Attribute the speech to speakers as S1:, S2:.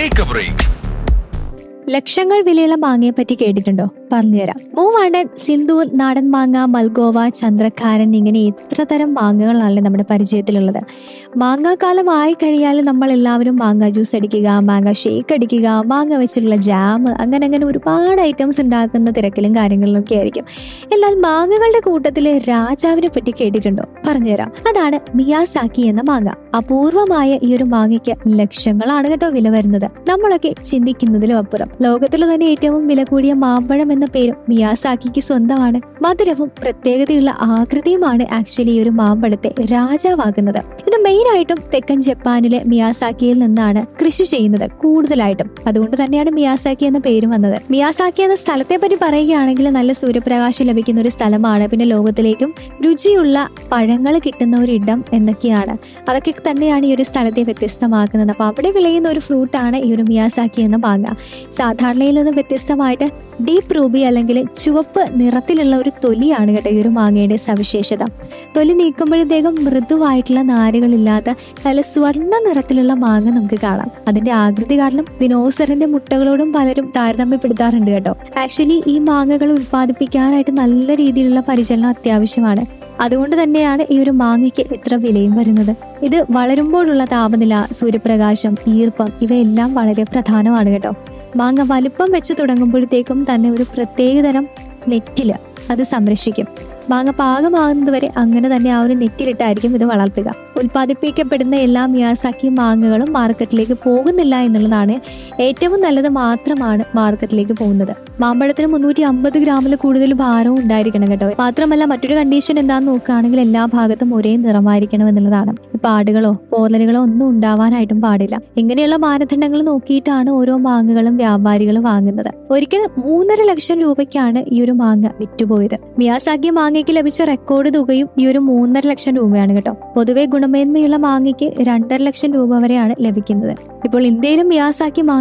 S1: Take A break.
S2: ലക്ഷങ്ങൾ വിലയുള്ള മാങ്ങയെ പറ്റി കേട്ടിട്ടുണ്ടോ? പറഞ്ഞുതരാം. മൂവാണ്ടൻ, സിന്ധൂർ, നാടൻ മാങ്ങ, മൽഗോവ, ചന്ദ്രക്കാരൻ, ഇങ്ങനെ എത്ര തരം മാങ്ങകളാണ് നമ്മുടെ പരിചയത്തിലുള്ളത്. മാങ്ങാക്കാലം ആയി കഴിഞ്ഞാൽ നമ്മൾ എല്ലാവരും മാങ്ങ ജ്യൂസ് അടിക്കുക, മാങ്ങ ഷേക്ക് അടിക്കുക, മാങ്ങ വെച്ചിട്ടുള്ള ജാം, അങ്ങനെ അങ്ങനെ ഒരുപാട് ഐറ്റംസ് ഉണ്ടാക്കുന്ന തിരക്കിലും കാര്യങ്ങളിലൊക്കെ ആയിരിക്കും. എന്നാൽ മാങ്ങകളുടെ കൂട്ടത്തിൽ രാജാവിനെ പറ്റി കേട്ടിട്ടുണ്ടോ? പറഞ്ഞുതരാം. അതാണ് മിയാസാക്കി എന്ന മാങ്ങ. അപൂർവമായ ഈ ഒരു മാങ്ങയ്ക്ക് ലക്ഷങ്ങളാണ് കേട്ടോ വില വരുന്നത്. നമ്മളൊക്കെ ചിന്തിക്കുന്നതിലും അപ്പുറം. ലോകത്തിലെ തന്നെ ഏറ്റവും വില കൂടിയ മാമ്പഴം എന്ന പേരും മിയാസാക്കിക്ക് സ്വന്തമാണ്. മധുരവും പ്രത്യേകതയുള്ള ആകൃതിയുമാണ് ആക്ച്വലി ഈ ഒരു മാമ്പഴത്തെ രാജാവാകുന്നത്. ഇത് മെയിൻ ആയിട്ടും തെക്കൻ ജപ്പാനിലെ മിയാസാക്കിയിൽ നിന്നാണ് കൃഷി ചെയ്യുന്നത് കൂടുതലായിട്ടും. അതുകൊണ്ട് തന്നെയാണ് മിയാസാക്കി എന്ന പേര് വന്നത്. മിയാസാക്കി എന്ന സ്ഥലത്തെ പറ്റി പറയുകയാണെങ്കിൽ നല്ല സൂര്യപ്രകാശം ലഭിക്കുന്ന ഒരു സ്ഥലമാണ്. പിന്നെ ലോകത്തിലേക്കും രുചിയുള്ള പഴങ്ങൾ കിട്ടുന്ന ഒരു ഇടം എന്നൊക്കെയാണ്. അതൊക്കെ തന്നെയാണ് ഈ ഒരു സ്ഥലത്തെ വ്യത്യസ്തമാക്കുന്നത്. അപ്പൊ അവിടെ വിളയുന്ന ഒരു ഫ്രൂട്ടാണ് ഈ ഒരു മിയാസാക്കി എന്ന മാങ്ങ. സാധാരണയിൽ നിന്ന് വ്യത്യസ്തമായിട്ട് ഡീപ്പ് റൂബി അല്ലെങ്കിൽ ചുവപ്പ് നിറത്തിലുള്ള ഒരു തൊലിയാണ് കേട്ടോ ഈ ഒരു മാങ്ങയുടെ സവിശേഷത. തൊലി നീക്കുമ്പോഴത്തേക്കും മൃദുവായിട്ടുള്ള നാരുകളില്ലാത്ത നല്ല സ്വർണ്ണ നിറത്തിലുള്ള മാങ്ങ നമുക്ക് കാണാം. അതിന്റെ ആകൃതി കാരണം ദിനോസറിന്റെ മുട്ടകളോടും പലരും താരതമ്യപ്പെടുത്താറുണ്ട് കേട്ടോ. ആക്ച്വലി ഈ മാങ്ങകൾ ഉത്പാദിപ്പിക്കാനായിട്ട് നല്ല രീതിയിലുള്ള പരിചരണം അത്യാവശ്യമാണ്. അതുകൊണ്ട് തന്നെയാണ് ഈ ഒരു മാങ്ങയ്ക്ക് ഇത്ര വിലയും വരുന്നത്. ഇത് വളരുമ്പോഴുള്ള താപനില, സൂര്യപ്രകാശം, ഈർപ്പം ഇവയെല്ലാം വളരെ പ്രധാനമാണ് കേട്ടോ. മാങ്ങ വലിപ്പം വെച്ച് തുടങ്ങുമ്പോഴത്തേക്കും തന്നെ ഒരു പ്രത്യേകതരം നെറ്റില് അത് സംരക്ഷിക്കും. മാങ്ങ പാകമാകുന്നത് വരെ അങ്ങനെ തന്നെ ആ ഒരു നെറ്റിലിട്ടായിരിക്കും ഇത് വളർത്തുക. ഉൽപ്പാദിപ്പിക്കപ്പെടുന്ന എല്ലാ മിയാസാക്കി മാങ്ങകളും മാർക്കറ്റിലേക്ക് പോകുന്നില്ല എന്നുള്ളതാണ്. ഏറ്റവും നല്ലത് മാത്രമാണ് മാർക്കറ്റിലേക്ക് പോകുന്നത്. മാമ്പഴത്തിന് 350 ഗ്രാമിൽ കൂടുതൽ ഭാരവും ഉണ്ടായിരിക്കണം കേട്ടോ. മാത്രമല്ല മറ്റൊരു കണ്ടീഷൻ എന്താണെന്ന് നോക്കുകയാണെങ്കിൽ എല്ലാ ഭാഗത്തും ഒരേ നിറമായിരിക്കണം എന്നുള്ളതാണ്. പാടുകളോ പോതലുകളോ ഒന്നും ഉണ്ടാവാനായിട്ടും പാടില്ല. ഇങ്ങനെയുള്ള മാനദണ്ഡങ്ങൾ നോക്കിയിട്ടാണ് ഓരോ മാങ്ങകളും വ്യാപാരികൾ വാങ്ങുന്നത്. ഒരിക്കൽ 3.5 ലക്ഷം രൂപയ്ക്കാണ് ഈ ഒരു മാങ്ങ വിറ്റുപോയത്. മിയാസാക്കി മാങ്ങയ്ക്ക് ലഭിച്ച റെക്കോർഡ് തുകയും ഈ ഒരു 3.5 ലക്ഷം രൂപയാണ് കേട്ടോ. പൊതുവെ ഗുണമേന്മയുള്ള മാങ്ങയ്ക്ക് 2.5 ലക്ഷം രൂപ വരെയാണ് ലഭിക്കുന്നത്. ഇപ്പോൾ ഇന്ത്യയിലും മിയാസാക്കി മാങ്ങ